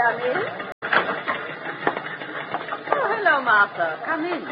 come in? Oh, hello, Martha. Come in.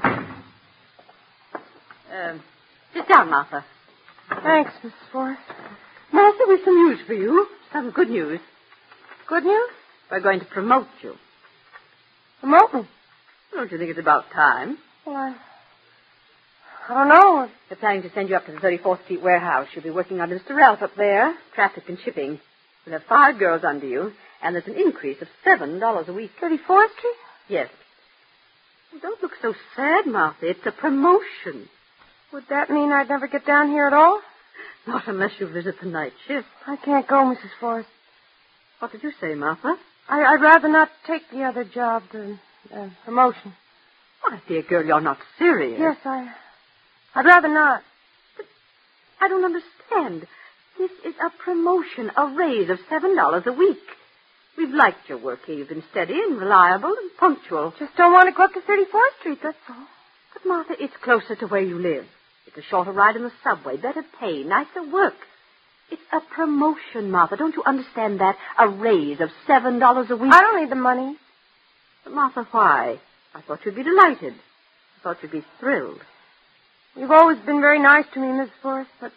Sit down, Martha. Thanks, Mrs. Forrest. Martha, we've some news for you. Some good news. Good news? We're going to promote you. Promote me? Don't you think it's about time? Well, I don't know. We're planning to send you up to the 34th Street warehouse. You'll be working under Mr. Ralph up there, traffic and shipping. We'll have 5 girls under you, and there's an increase of $7 a week. 34th Street? Yes. Well, don't look so sad, Martha. It's a promotion. Would that mean I'd never get down here at all? Not unless you visit the night shift. I can't go, Mrs. Forrest. What did you say, Martha? I'd rather not take the other job, the promotion. Why, dear girl, you're not serious. Yes, I'd rather not. But I don't understand. This is a promotion, a raise of $7 a week. We've liked your work here. You've been steady and reliable and punctual. Just don't want to go up to 34th Street, that's all. But, Martha, it's closer to where you live. It's a shorter ride in the subway, better pay, nicer work. It's a promotion, Martha. Don't you understand that? A raise of $7 a week. I don't need the money. But, Martha, why? I thought you'd be delighted. I thought you'd be thrilled. You've always been very nice to me, Mrs. Forrest, but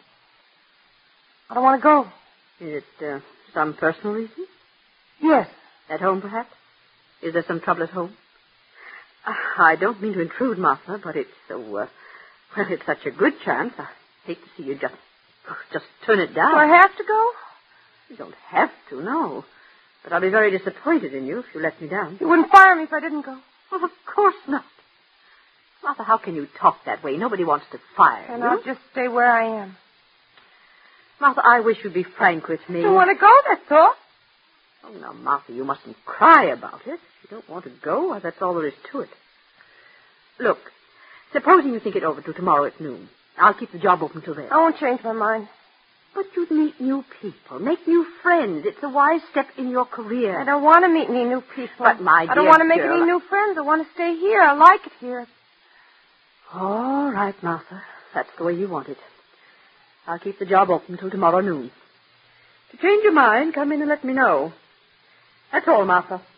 I don't want to go. Is it some personal reason? Yes. At home, perhaps? Is there some trouble at home? I don't mean to intrude, Martha, but it's so, well, it's such a good chance. I hate to see you just turn it down. Do I have to go? You don't have to, no. But I'll be very disappointed in you if you let me down. You wouldn't fire me if I didn't go. Well, of course not. Martha, how can you talk that way? Nobody wants to fire And you. I'll just stay where I am. Martha, I wish you'd be frank with me. I don't want to go, that's all. Oh, now, Martha, you mustn't cry about it. If you don't want to go, well, that's all there is to it. Look, supposing you think it over till tomorrow at noon. I'll keep the job open till then. I won't change my mind. But you'd meet new people, make new friends. It's a wise step in your career. I don't want to meet any new people. But, my dear I don't want to make girl, any new friends. I want to stay here. I like it here. All right, Martha. That's the way you want it. I'll keep the job open till tomorrow noon. If you change your mind, come in and let me know. That's all, Martha.